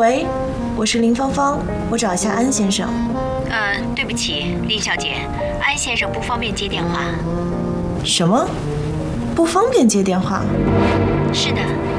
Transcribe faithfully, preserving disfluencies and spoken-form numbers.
喂，我是林芳芳，我找一下安先生。 呃，对不起，林小姐，安先生不方便接电话。 什么？不方便接电话？ 是的。